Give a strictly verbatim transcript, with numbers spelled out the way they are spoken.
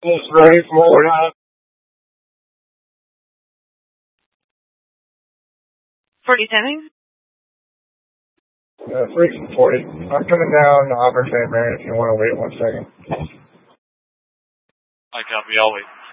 It's ready for uh, forty-seven? uh, freaking forty. I'm coming down to Auburn Saint Mary if you want to wait one second. I copy, I'll wait.